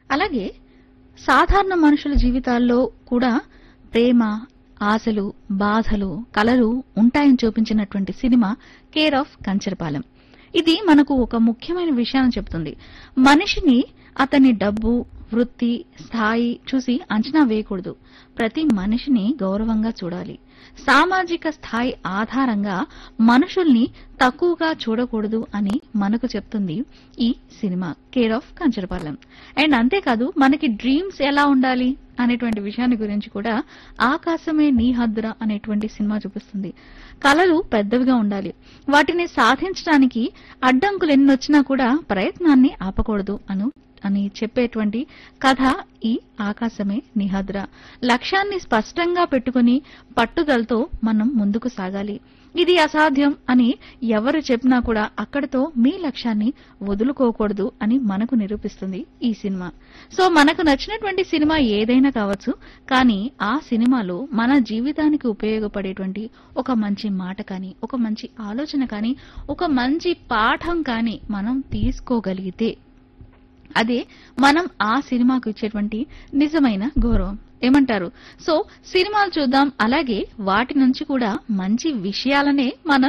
అలాగే సాధారణ మనుషుల జీవితాల్లో కూడా ప్రేమ, ఆశలు, బాధలు, కలలు ఉంటాయని చూపించినటువంటి సినిమా కేర్ ఆఫ్ కంచరపాలెం. ఇది మనకు ఒక ముఖ్యమైన విషయాన్ని చెబుతుంది. మనిషిని అతని డబ్బు, వృత్తి, స్థాయి చూసి అంచనా వేయకూడదు. ప్రతి మనిషిని గౌరవంగా చూడాలి. సామాజిక స్థాయి ఆధారంగా మనుషుల్ని తక్కువగా చూడకూడదు అని మనకు చెప్తుంది ఈ cinema care of Kancharapalem. And అంతేకాదు మనకి డ్రీమ్స్ ఎలా ఉండాలి అనేటువంటి విషయాన్ని గురించి కూడా ఆకాశమే నీ హద్దురా అనేటువంటి సినిమా చూపిస్తుంది. కలలు పెద్దవిగా ఉండాలి. వాటిని సాధించడానికి అడ్డంకులు ఎన్నొచ్చినా కూడా ప్రయత్నాన్ని ఆపకూడదు అని చెప్పేటువంటి కథ ఈ ఆకాశమే నిహద్ర. లక్ష్యాన్ని స్పష్టంగా పెట్టుకుని పట్టుదలతో మనం ముందుకు సాగాలి. ఇది అసాధ్యం అని ఎవరు చెప్పినా కూడా అక్కడితో మీ లక్ష్యాన్ని వదులుకోకూడదు అని మనకు నిరూపిస్తుంది ఈ సినిమా. సో మనకు నచ్చినటువంటి సినిమా ఏదైనా కావచ్చు, కానీ ఆ సినిమాలో మన జీవితానికి ఉపయోగపడేటువంటి ఒక మంచి మాట కానీ, ఒక మంచి ఆలోచన కానీ, ఒక మంచి పాఠం కానీ మనం తీసుకోగలిగితే అదే మనం ఆ సినిమాకు ఇచ్చేటువంటి నిజమైన గౌరవం. ఏమంటారు? సో సినిమాలు చూద్దాం, అలాగే వాటి నుంచి కూడా మంచి విషయాలనే మనం